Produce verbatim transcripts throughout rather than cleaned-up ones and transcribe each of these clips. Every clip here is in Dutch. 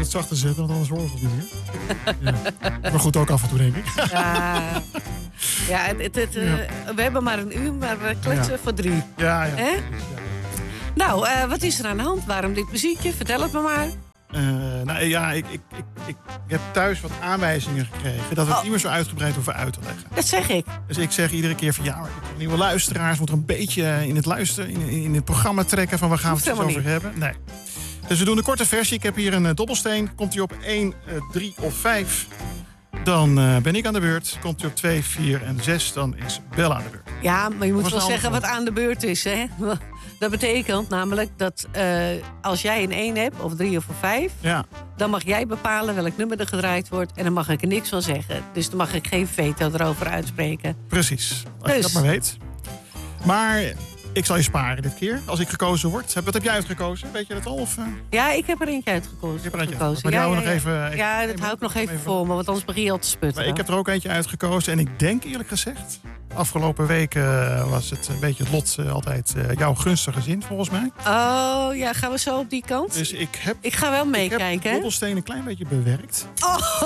wat zachter zetten, want anders horen we het niet meer. Ja. Maar goed, ook af en toe, denk ik. Ja, ja, het, het, het, uh, Ja. we hebben maar een uur, maar we kletsen Ja. voor drie. Ja, ja. Hè? Ja. Nou, uh, wat is er aan de hand? Waarom dit muziekje? Vertel het me maar. Uh, nou ja, ik, ik, ik, ik heb thuis wat aanwijzingen gekregen dat we het Oh. niet meer zo uitgebreid hoeven uit te leggen. Dat zeg ik. Dus ik zeg iedere keer van ja, maar nieuwe luisteraars moeten er een beetje in het luisteren, in, in het programma trekken van waar gaan we het Hoeft eens over helemaal hebben. Nee. Dus we doen de korte versie. Ik heb hier een uh, dobbelsteen. Komt hij op één, drie of vijf, dan uh, ben ik aan de beurt. Komt hij op twee, vier en zes, dan is Bella aan de beurt. Ja, maar je moet was wel nou zeggen wat aan de beurt is, hè? Dat betekent namelijk dat uh, als jij een één hebt, of drie of een vijf... Ja. dan mag jij bepalen welk nummer er gedraaid wordt... en dan mag ik er niks van zeggen. Dus dan mag ik geen veto erover uitspreken. Precies, als je Dus. dat maar weet. Maar ik zal je sparen dit keer, als ik gekozen word. Wat heb jij uitgekozen? Weet je dat al? Of, uh... Ja, ik heb er eentje uitgekozen. Ik heb er eentje gekozen. uitgekozen. Maar Ja, die ja, houden we ja. nog even- ja, even- dat hou ik nog even even- voor me, want anders begin je al te sputteren. Maar ik heb er ook eentje uitgekozen. En ik denk eerlijk gezegd, afgelopen week uh, was het een beetje het lot uh, altijd uh, jouw gunstige zin, volgens mij. Oh, ja, gaan we zo op die kant? Dus ik heb, Ik ga wel ik heb meekijken, de hè? dobbelsteen een klein beetje bewerkt. Oh.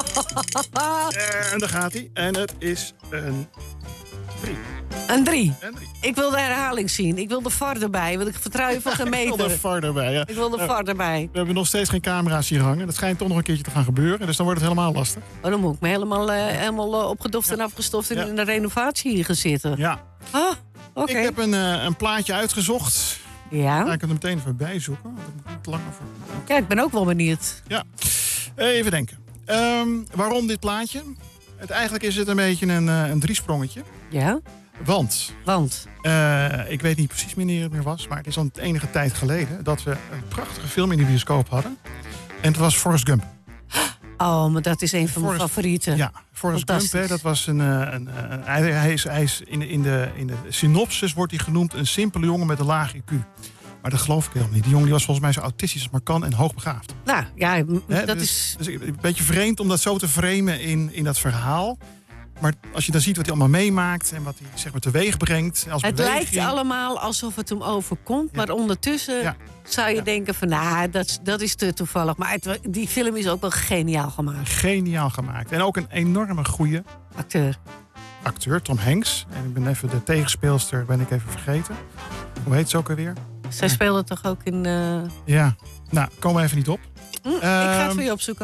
En daar gaat hij. En het is een drie. Een drie. Een drie. Ik wil de herhaling zien. Ik wil de V A R erbij, want ik vertrouw je van geen Ik wil er meter. var erbij. Ja. Ik wil de V A R erbij. We hebben nog steeds geen camera's hier hangen. Dat schijnt toch nog een keertje te gaan gebeuren. Dus dan wordt het helemaal lastig. Oh, dan moet ik me helemaal, uh, helemaal uh, opgedoft en afgestoft en Ja. in de renovatie hier gaan zitten. Ja. Ah, oké. Ik heb een, uh, een plaatje uitgezocht. Ja. Ga ik het er meteen even bij zoeken. Want dat moet langer voor. ja, ik ben ook wel benieuwd. Ja. Even denken. Um, waarom dit plaatje? Het, eigenlijk is het een beetje een, uh, een driesprongetje. Ja? Want Want? uh, ik weet niet precies wanneer het meer was, maar het is al enige tijd geleden dat we een prachtige film in de bioscoop hadden. En het was Forrest Gump. Oh, maar dat is een van mijn Forrest- favorieten. Ja, Forrest Gump, Fantastisch. hè, dat was een. uh, een, uh, hij, hij is, hij is in, de, in, de, in de synopsis wordt hij genoemd een simpele jongen met een laag I Q. Maar dat geloof ik helemaal niet. Die jongen die was volgens mij zo autistisch als maar kan en hoogbegaafd. Nou, ja, m- Hè, dat dus, is... dus een beetje vreemd om dat zo te framen in, in dat verhaal. Maar als je dan ziet wat hij allemaal meemaakt en wat hij zeg maar teweeg brengt als Het beweging. lijkt allemaal alsof het hem overkomt, Ja. maar ondertussen Ja. zou je Ja. denken van, nou, dat, dat is te toevallig. Maar het, die film is ook wel geniaal gemaakt. Geniaal gemaakt. En ook een enorme goede Acteur. acteur, Tom Hanks. En ik ben even de tegenspeelster, ben ik even vergeten. Hoe heet ze ook alweer? Zij speelde toch ook in... Uh... Ja, nou, komen we even niet op. Hm, ik ga het Ehm, voor je opzoeken.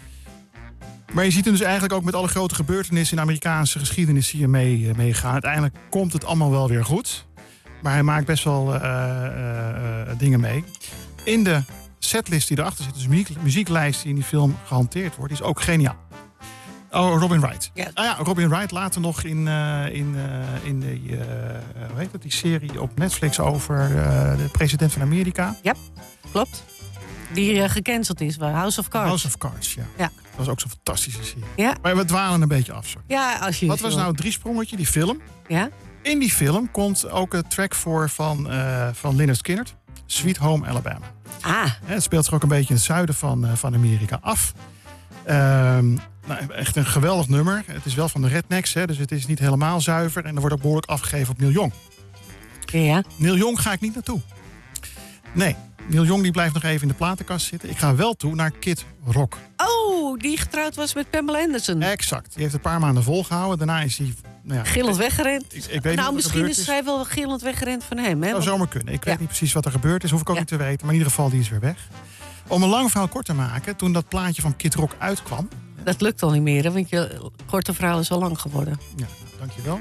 Maar je ziet hem dus eigenlijk ook met alle grote gebeurtenissen in de Amerikaanse geschiedenis hier mee, uh, meegaan. Uiteindelijk komt het allemaal wel weer goed. Maar hij maakt best wel uh, uh, uh, dingen mee. In de setlist die erachter zit, dus de muziek, muzieklijst die in die film gehanteerd wordt, is ook geniaal. Oh, Robin Wright. Ja. Ah ja, Robin Wright later nog in, uh, in, uh, in de, uh, hoe heet dat, die serie op Netflix over uh, de president van Amerika. Klopt. Die uh, gecanceld is, waar House of Cards. House of Cards, ja. Ja. Dat was ook zo'n fantastische serie. Ja. Maar we dwalen een beetje af, sorry. Ja, als je... Wat was nou het driesprongetje, die film? Ja? In die film komt ook een track voor van, uh, van Lynyrd Skynyrd. Sweet Home Alabama. Ah, Hè, het speelt zich ook een beetje in het zuiden van, uh, van Amerika af. Ehm, nou, echt een geweldig nummer. Het is wel van de Rednecks, hè, dus het is niet helemaal zuiver. En er wordt ook behoorlijk afgegeven op Neil Young. ja. Neil Young ga ik niet naartoe. Nee, Neil Young die blijft nog even in de platenkast zitten. Ik ga wel toe naar Kid Rock. Oh, die getrouwd was met Pamela Anderson. Exact. Die heeft een paar maanden volgehouden. Daarna is hij... Nou ja, Gillend weggerend. ik, ik weet niet Nou, wat er misschien gebeurd is zij wel gillend weggerend van hem. Hè? zou Want- zomaar kunnen. Ik weet Ja. niet precies wat er gebeurd is. Hoef ik ook Ja. niet te weten. Maar in ieder geval, die is weer weg. Om een lang verhaal kort te maken. Toen dat plaatje van Kid Rock uitkwam. Dat lukt al niet meer, hè, want je korte verhaal is al lang geworden. Ja, nou, dankjewel.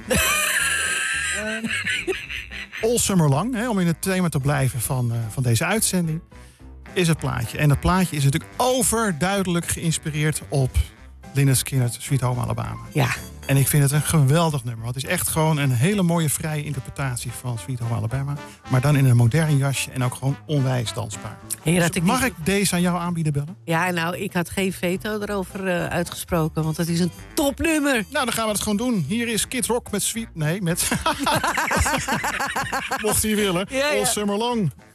Ehm, all summer lang, hè, om in het thema te blijven van, uh, van deze uitzending, is het plaatje. En dat plaatje is natuurlijk overduidelijk geïnspireerd op Lynyrd Skynyrd, Sweet Home Alabama. Ja, En ik vind het een geweldig nummer. Want het is echt gewoon een hele mooie vrije interpretatie van Sweet Home Alabama. Maar dan in een modern jasje en ook gewoon onwijs dansbaar. Heer, Dus had ik mag niet- ik deze aan jou aanbieden, Bellen? ja, nou, ik had geen veto erover uh, uitgesproken, want het is een topnummer. Nou, dan gaan we het gewoon doen. Hier is Kid Rock met Sweet... Nee, met... Mocht hij willen. Ja, ja. All Summer Long.